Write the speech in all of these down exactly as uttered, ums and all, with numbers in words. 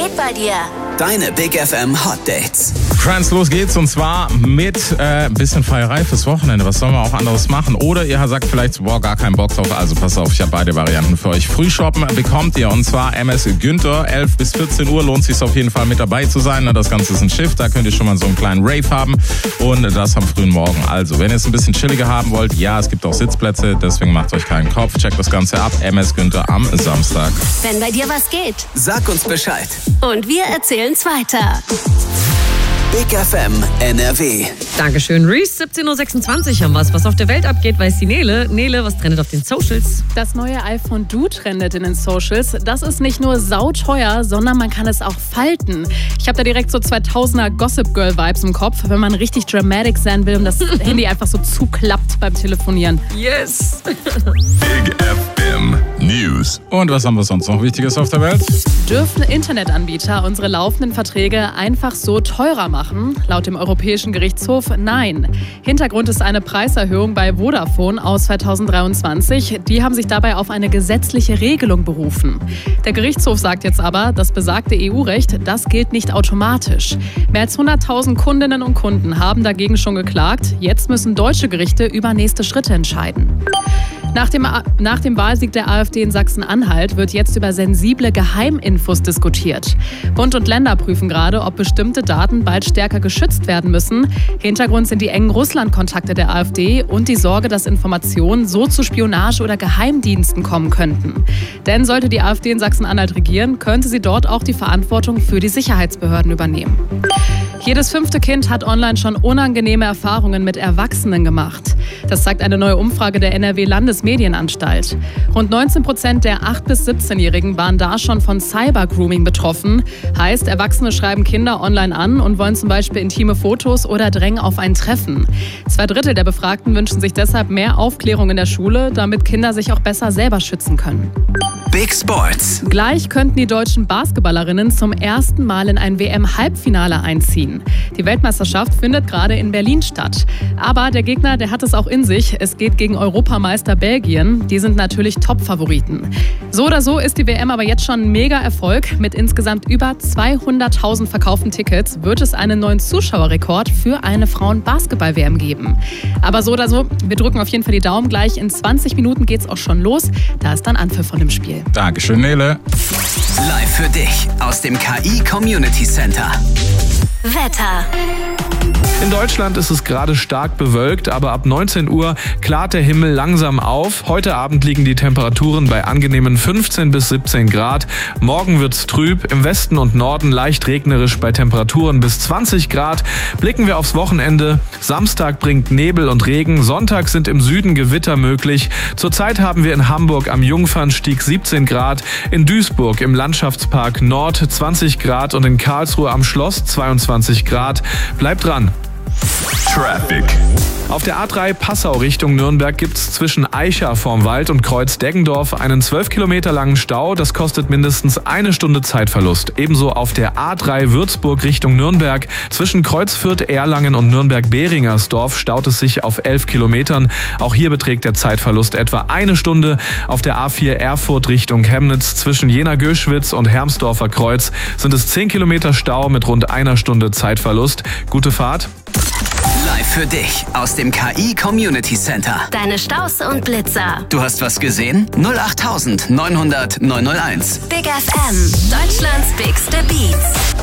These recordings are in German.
geht bei dir? Deine Big F M Hot Dates. Friends, los geht's, und zwar mit äh, ein bisschen Feierei fürs Wochenende. Was sollen wir auch anderes machen? Oder ihr sagt vielleicht, boah, gar keinen Bock drauf. Also pass auf, ich habe beide Varianten für euch. Frühshoppen bekommt ihr, und zwar M S Günther, elf bis vierzehn Uhr. Lohnt sich auf jeden Fall mit dabei zu sein. Das Ganze ist ein Schiff, da könnt ihr schon mal so einen kleinen Rave haben. Und das am frühen Morgen. Also, wenn ihr es ein bisschen chilliger haben wollt, ja, es gibt auch Sitzplätze. Deswegen macht euch keinen Kopf. Checkt das Ganze ab. M S Günther am Samstag. Wenn bei dir was geht. Sag uns Bescheid. Und wir erzählen's weiter. Big F M N R W. Dankeschön, Reese. siebzehn Uhr sechsundzwanzig haben wir's. Was auf der Welt abgeht, weiß die Nele. Nele, was trendet auf den Socials? Das neue iPhone Du trendet in den Socials. Das ist nicht nur sauteuer, sondern man kann es auch falten. Ich habe da direkt so zweitausender Gossip Girl Vibes im Kopf, wenn man richtig dramatic sein will und das Handy einfach so zuklappt beim Telefonieren. Yes! Big F M News. Und was haben wir sonst noch Wichtiges auf der Welt? Dürfen Internetanbieter unsere laufenden Verträge einfach so teurer machen? Laut dem Europäischen Gerichtshof nein. Hintergrund ist eine Preiserhöhung bei Vodafone aus zweitausenddreiundzwanzig. Die haben sich dabei auf eine gesetzliche Regelung berufen. Der Gerichtshof sagt jetzt aber, das besagte E U-Recht, das gilt nicht automatisch. Mehr als hunderttausend Kundinnen und Kunden haben dagegen schon geklagt. Jetzt müssen deutsche Gerichte über nächste Schritte entscheiden. Nach dem, nach dem Wahlsieg der AfD in Sachsen-Anhalt wird jetzt über sensible Geheiminfos diskutiert. Bund und Länder prüfen gerade, ob bestimmte Daten bald stärker geschützt werden müssen. Hintergrund sind die engen Russland-Kontakte der AfD und die Sorge, dass Informationen so zu Spionage oder Geheimdiensten kommen könnten. Denn sollte die AfD in Sachsen-Anhalt regieren, könnte sie dort auch die Verantwortung für die Sicherheitsbehörden übernehmen. Jedes fünfte Kind hat online schon unangenehme Erfahrungen mit Erwachsenen gemacht. Das zeigt eine neue Umfrage der N R W-Landesmedienanstalt. Rund neunzehn Prozent der acht- bis siebzehnjährigen waren da schon von Cybergrooming betroffen. Heißt, Erwachsene schreiben Kinder online an und wollen zum Beispiel intime Fotos oder drängen auf ein Treffen. Zwei Drittel der Befragten wünschen sich deshalb mehr Aufklärung in der Schule, damit Kinder sich auch besser selber schützen können. Big Sports. Gleich könnten die deutschen Basketballerinnen zum ersten Mal in ein W M-Halbfinale einziehen. Die Weltmeisterschaft findet gerade in Berlin statt. Aber der Gegner, der hat es auch in sich. Es geht gegen Europameister Belgien. Die sind natürlich Top-Favoriten. So oder so ist die W M aber jetzt schon ein Mega-Erfolg. Mit insgesamt über zweihunderttausend verkauften Tickets wird es einen neuen Zuschauerrekord für eine Frauen-Basketball-W M geben. Aber so oder so, wir drücken auf jeden Fall die Daumen. Gleich in zwanzig Minuten geht's auch schon los. Da ist dann Anpfiff von dem Spiel. Dankeschön, Nele. Live für dich aus dem K I Community Center. Wetter. In Deutschland ist es gerade stark bewölkt, aber ab neunzehn Uhr klart der Himmel langsam auf. Heute Abend liegen die Temperaturen bei angenehmen fünfzehn bis siebzehn Grad. Morgen wird's trüb, im Westen und Norden leicht regnerisch bei Temperaturen bis zwanzig Grad. Blicken wir aufs Wochenende. Samstag bringt Nebel und Regen, Sonntag sind im Süden Gewitter möglich. Zurzeit haben wir in Hamburg am Jungfernstieg siebzehn Grad, in Duisburg im Landschaftspark Nord zwanzig Grad und in Karlsruhe am Schloss zweiundzwanzig Grad. Bleibt dran! Traffic. Auf der A drei Passau Richtung Nürnberg gibt's zwischen Aicha vorm Wald und Kreuz Deggendorf einen zwölf Kilometer langen Stau. Das kostet mindestens eine Stunde Zeitverlust. Ebenso auf der A drei Würzburg Richtung Nürnberg. Zwischen Kreuz Fürth Erlangen und Nürnberg-Behringersdorf staut es sich auf elf Kilometern. Auch hier beträgt der Zeitverlust etwa eine Stunde. Auf der A vier Erfurt Richtung Chemnitz zwischen Jena-Göschwitz und Hermsdorfer Kreuz sind es zehn Kilometer Stau mit rund einer Stunde Zeitverlust. Gute Fahrt. Live für dich aus dem K I Community Center. Deine Staus und Blitzer. Du hast was gesehen? null acht neun null null neun null eins. Big F M. Deutschlands bigste Beats.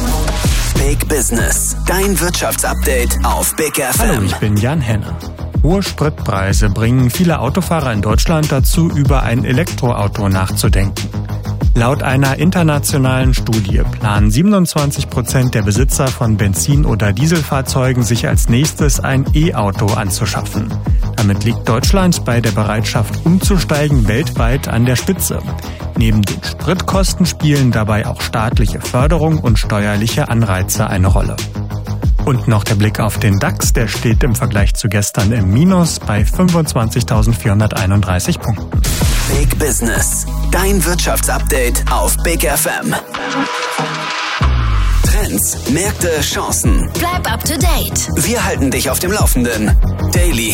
Big Business. Dein Wirtschaftsupdate auf Big F M. Hallo, ich bin Jan Henner. Hohe Spritpreise bringen viele Autofahrer in Deutschland dazu, über ein Elektroauto nachzudenken. Laut einer internationalen Studie planen siebenundzwanzig Prozent der Besitzer von Benzin- oder Dieselfahrzeugen, sich als nächstes ein E-Auto anzuschaffen. Damit liegt Deutschland bei der Bereitschaft umzusteigen weltweit an der Spitze. Neben den Spritkosten spielen dabei auch staatliche Förderung und steuerliche Anreize eine Rolle. Und noch der Blick auf den DAX, der steht im Vergleich zu gestern im Minus bei fünfundzwanzigtausendvierhunderteinunddreißig Punkten. Big Business. Dein Wirtschaftsupdate auf Big F M. Trends, Märkte, Chancen. Bleib up to date. Wir halten dich auf dem Laufenden. Daily